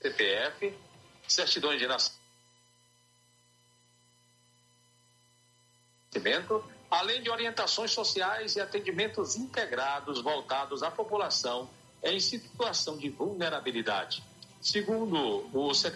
CPF, certidões de nascimento, além de orientações sociais e atendimentos integrados voltados à população em situação de vulnerabilidade. Segundo o secretário